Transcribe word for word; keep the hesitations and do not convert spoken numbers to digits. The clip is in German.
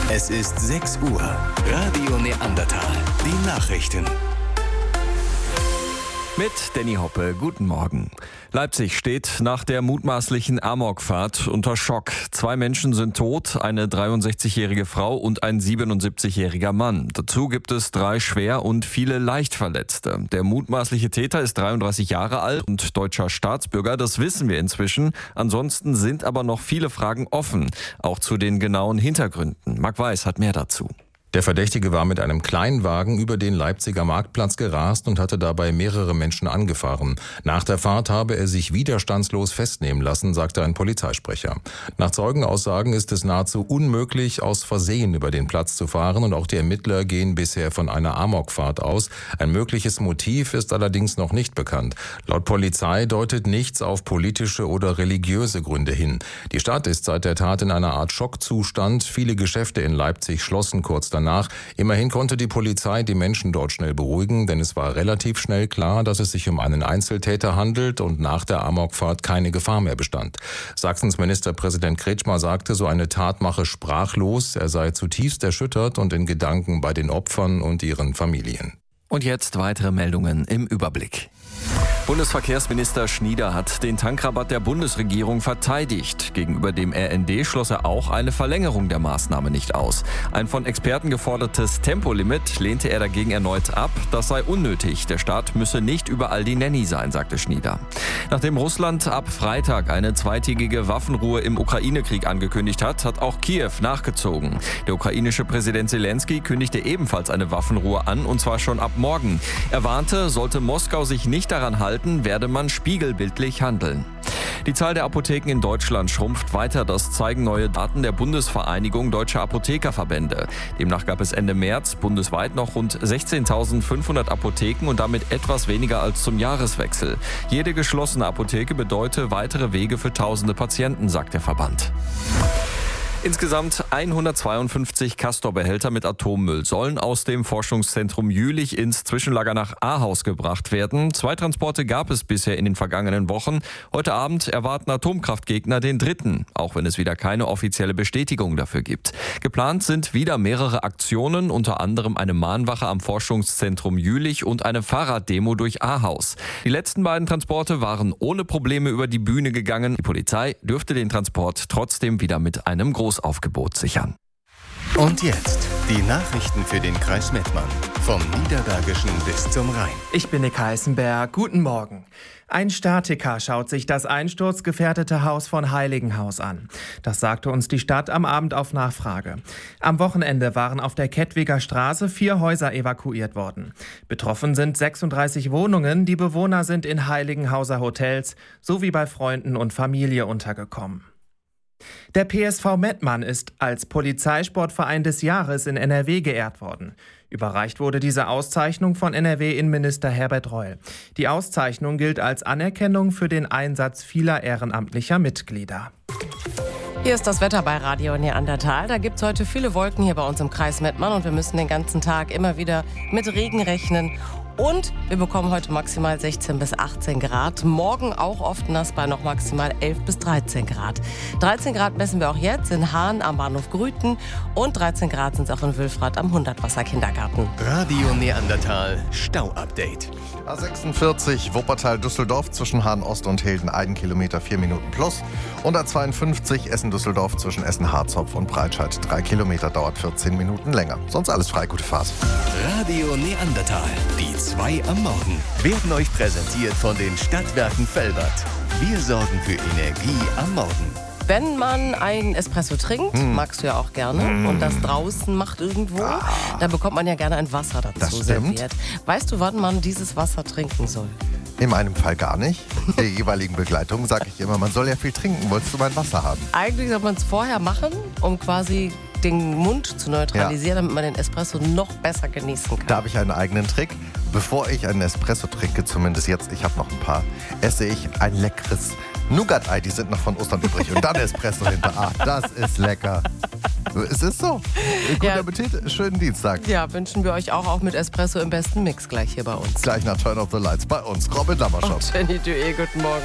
Es ist sechs Uhr. Radio Neandertal. Die Nachrichten. Mit Danny Hoppe, guten Morgen. Leipzig steht nach der mutmaßlichen Amokfahrt unter Schock. Zwei Menschen sind tot, eine dreiundsechzigjährige Frau und ein siebenundsiebzigjähriger Mann. Dazu gibt es drei schwer und viele leicht Verletzte. Der mutmaßliche Täter ist dreiunddreißig Jahre alt und deutscher Staatsbürger, das wissen wir inzwischen. Ansonsten sind aber noch viele Fragen offen, auch zu den genauen Hintergründen. Marc Weiß hat mehr dazu. Der Verdächtige war mit einem Kleinwagen über den Leipziger Marktplatz gerast und hatte dabei mehrere Menschen angefahren. Nach der Fahrt habe er sich widerstandslos festnehmen lassen, sagte ein Polizeisprecher. Nach Zeugenaussagen ist es nahezu unmöglich, aus Versehen über den Platz zu fahren, und auch die Ermittler gehen bisher von einer Amokfahrt aus. Ein mögliches Motiv ist allerdings noch nicht bekannt. Laut Polizei deutet nichts auf politische oder religiöse Gründe hin. Die Stadt ist seit der Tat in einer Art Schockzustand. Viele Geschäfte in Leipzig schlossen kurz danach. Immerhin konnte die Polizei die Menschen dort schnell beruhigen, denn es war relativ schnell klar, dass es sich um einen Einzeltäter handelt und nach der Amokfahrt keine Gefahr mehr bestand. Sachsens Ministerpräsident Kretschmer sagte, so eine Tat mache sprachlos, er sei zutiefst erschüttert und in Gedanken bei den Opfern und ihren Familien. Und jetzt weitere Meldungen im Überblick. Bundesverkehrsminister Schnieder hat den Tankrabatt der Bundesregierung verteidigt. Gegenüber dem R N D schloss er auch eine Verlängerung der Maßnahme nicht aus. Ein von Experten gefordertes Tempolimit lehnte er dagegen erneut ab. Das sei unnötig. Der Staat müsse nicht überall die Nanny sein, sagte Schnieder. Nachdem Russland ab Freitag eine zweitägige Waffenruhe im Ukraine-Krieg angekündigt hat, hat auch Kiew nachgezogen. Der ukrainische Präsident Zelensky kündigte ebenfalls eine Waffenruhe an, und zwar schon ab morgen. Er warnte, sollte Moskau sich nicht daran halten, werde man spiegelbildlich handeln. Die Zahl der Apotheken in Deutschland schrumpft weiter. Das zeigen neue Daten der Bundesvereinigung Deutscher Apothekerverbände. Demnach gab es Ende März bundesweit noch rund sechzehntausendfünfhundert Apotheken und damit etwas weniger als zum Jahreswechsel. Jede geschlossene Apotheke bedeute weitere Wege für tausende Patienten, sagt der Verband. Insgesamt hundertzweiundfünfzig Castor-Behälter mit Atommüll sollen aus dem Forschungszentrum Jülich ins Zwischenlager nach Ahaus gebracht werden. Zwei Transporte gab es bisher in den vergangenen Wochen. Heute Abend erwarten Atomkraftgegner den dritten, auch wenn es wieder keine offizielle Bestätigung dafür gibt. Geplant sind wieder mehrere Aktionen, unter anderem eine Mahnwache am Forschungszentrum Jülich und eine Fahrraddemo durch Ahaus. Die letzten beiden Transporte waren ohne Probleme über die Bühne gegangen. Die Polizei dürfte den Transport trotzdem wieder mit einem Groß Aufgebot sichern. Und jetzt die Nachrichten für den Kreis Mettmann. Vom Niederbergischen bis zum Rhein. Ich bin Nick Heißenberg. Guten Morgen. Ein Statiker schaut sich das einsturzgefährdete Haus von Heiligenhaus an. Das sagte uns die Stadt am Abend auf Nachfrage. Am Wochenende waren auf der Kettwiger Straße vier Häuser evakuiert worden. Betroffen sind sechsunddreißig Wohnungen. Die Bewohner sind in Heiligenhauser Hotels sowie bei Freunden und Familie untergekommen. Der P S V Mettmann ist als Polizeisportverein des Jahres in N R W geehrt worden. Überreicht wurde diese Auszeichnung von N R W-Innenminister Herbert Reul. Die Auszeichnung gilt als Anerkennung für den Einsatz vieler ehrenamtlicher Mitglieder. Hier ist das Wetter bei Radio Neandertal. Da gibt es heute viele Wolken hier bei uns im Kreis Mettmann und wir müssen den ganzen Tag immer wieder mit Regen rechnen. Und wir bekommen heute maximal sechzehn bis achtzehn Grad. Morgen auch oft nass bei noch maximal elf bis dreizehn Grad. dreizehn Grad messen wir auch jetzt in Hahn am Bahnhof Grüten. Und dreizehn Grad sind es auch in Wülfrath am Hundertwasser-Kindergarten. Radio Neandertal Stau-Update. A sechsundvierzig Wuppertal-Düsseldorf zwischen Hahn-Ost und Hilden, ein Kilometer, vier Minuten plus. Und A zweiundfünfzig Essen-Düsseldorf zwischen Essen-Harzopf und Breitscheid, drei Kilometer, dauert vierzehn Minuten länger. Sonst alles frei, gute Fahrt. Radio Neandertal, die zwei am Morgen, werden euch präsentiert von den Stadtwerken Velbert. Wir sorgen für Energie am Morgen. Wenn man einen Espresso trinkt, mm. magst du ja auch gerne, mm. und das draußen macht irgendwo, ah. dann bekommt man ja gerne ein Wasser dazu serviert. Weißt du, wann man dieses Wasser trinken soll? In meinem Fall gar nicht. In der jeweiligen Begleitung sage ich immer, man soll ja viel trinken. Wolltest du mein Wasser haben? Eigentlich soll man es vorher machen, um quasi den Mund zu neutralisieren, ja. damit man den Espresso noch besser genießen kann. Da habe ich einen eigenen Trick. Bevor ich einen Espresso trinke, zumindest jetzt, ich habe noch ein paar, esse ich ein leckeres Nougat-Ei. Die sind noch von Ostern übrig. Und dann Espresso hinter. Ah, das ist lecker. Es ist so. Guten ja. Appetit, schönen Dienstag. Ja, wünschen wir euch auch, auch mit Espresso im besten Mix gleich hier bei uns. Gleich nach Turn of the Lights bei uns. Robin Lammerschott. Und Jenny Dué, guten Morgen.